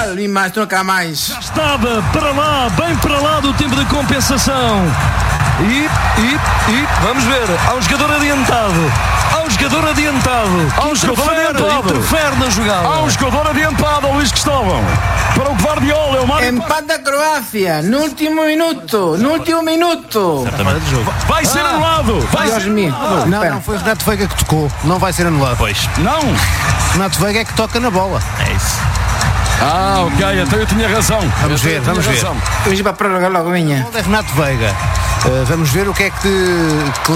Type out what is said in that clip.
mal, mas nunca mais. Já estava para lá, bem para lá do tempo de compensação. E vamos ver, há um jogador adiantado. Interfere na jogada. Há um jogador adiantado, Luís Cristóvão. Para o Guardiola, o Mário. Empate da Croácia, no último minuto. Vai ser anulado. Deus mío. Não, foi o Renato Veiga que tocou. Não vai ser anulado. Pois, Não. Renato Veiga é que toca na bola. é isso. Ok, então eu tinha razão. Vamos ver. Vamos ir para a prórroga logo, minha. É Renato Veiga. Vamos ver o que é que